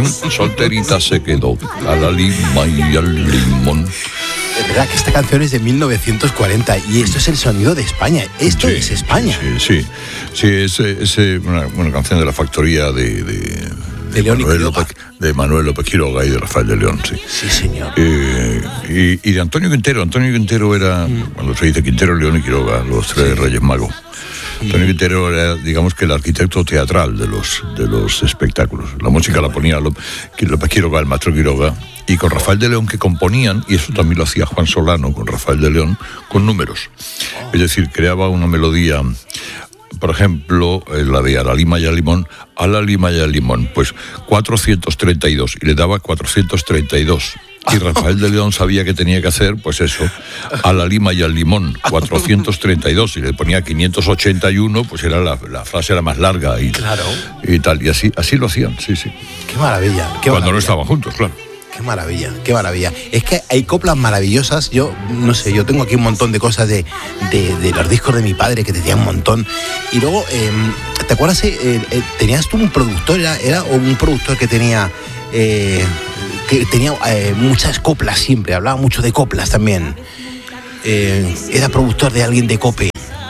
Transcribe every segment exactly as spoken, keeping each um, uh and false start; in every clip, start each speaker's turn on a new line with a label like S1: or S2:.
S1: solterita se quedó, a la lima y al limón.
S2: Es verdad que esta canción es de mil novecientos cuarenta y esto es el sonido de España. Esto sí, es España.
S1: Sí, sí, sí, es, es una, una canción de la factoría de, de, de,
S2: de,
S1: Manuel López, de Manuel López Quiroga y de Rafael de León, sí.
S2: Sí, señor.
S1: Eh, y, y de Antonio Quintero. Antonio Quintero era, mm. cuando se dice Quintero, León y Quiroga, los tres sí. Reyes Magos. Antonio Quintero era, digamos, que el arquitecto teatral de los, de los espectáculos. La música la ponía López Quiroga, el maestro Quiroga, y con Rafael de León, que componían, y eso también lo hacía Juan Solano con Rafael de León, con números. Es decir, creaba una melodía, por ejemplo, la de a la lima y al limón, a la lima y al limón, pues cuatrocientos treinta y dos, y le daba cuatrocientos treinta y dos. Y Rafael de León sabía que tenía que hacer, pues eso, a la lima y al limón, cuatrocientos treinta y dos, y le ponía quinientos ochenta y uno, pues era la, la frase era más larga y,
S2: claro.
S1: y tal, y así, así lo hacían, sí, sí.
S2: Qué maravilla. Qué
S1: Cuando
S2: maravilla.
S1: no estaban juntos, claro.
S2: Qué maravilla, qué maravilla. Es que hay coplas maravillosas. Yo, no sé, yo tengo aquí un montón de cosas de, de, de los discos de mi padre que tenía un montón. Y luego, eh, ¿te acuerdas? Eh, eh, tenías tú un productor, era, era un productor que tenía... Eh, que tenía eh, muchas coplas siempre, hablaba mucho de coplas también. Eh, era productor de alguien de Cope.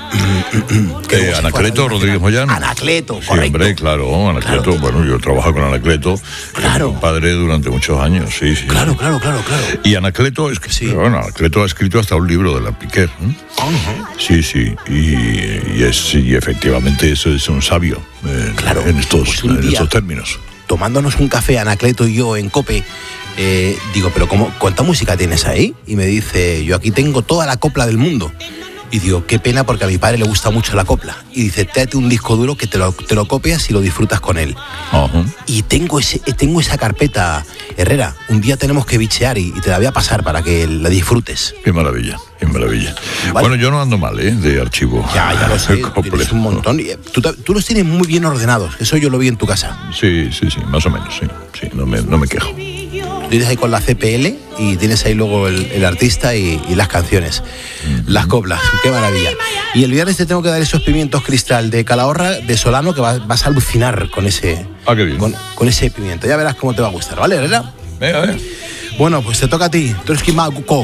S1: Eh, Anacleto Rodríguez Moyano.
S2: Anacleto,
S1: sí,
S2: correcto.
S1: Hombre, claro, Anacleto, claro. Bueno, yo he trabajado con Anacleto,
S2: claro.
S1: con mi padre durante muchos años, sí, sí.
S2: Claro, claro, claro, claro.
S1: Y Anacleto es que sí. Bueno, Anacleto ha escrito hasta un libro de la Piquer. ¿eh? Uh-huh. Sí, sí, y, y, es, y efectivamente eso es un sabio eh,
S2: claro.
S1: en, estos,
S2: pues
S1: en estos términos.
S2: Tomándonos un café, Anacleto y yo en Cope, eh, digo, pero ¿cómo, ¿cuánta música tienes ahí? Y me dice, yo aquí tengo toda la copla del mundo. Y digo, qué pena porque a mi padre le gusta mucho la copla. Y dice, tráete un disco duro que te lo, te lo copias y lo disfrutas con él. Uh-huh. Y tengo, ese, tengo esa carpeta, Herrera. Un día tenemos que bichear y, y te la voy a pasar para que la disfrutes.
S1: Qué maravilla, qué maravilla. ¿Vale? Bueno, yo no ando mal, ¿eh? De archivo.
S2: Ya, ya lo sé, tienes un montón. Tú, tú los tienes muy bien ordenados. Eso yo lo vi en tu casa.
S1: Sí, sí, sí, más o menos, sí. Sí, no me, no me quejo.
S2: Tienes ahí con la C P L y tienes ahí luego el, el artista y, y las canciones, mm-hmm. las coplas, qué maravilla. Y el viernes te tengo que dar esos pimientos cristal de Calahorra, de Solano, que vas, vas a alucinar con ese,
S1: ah, qué bien.
S2: Con, con ese pimiento. Ya verás cómo te va a gustar, ¿vale, Herrera?
S1: Venga, venga.
S2: Bueno, pues te toca a ti. Tú eres Kimaguko.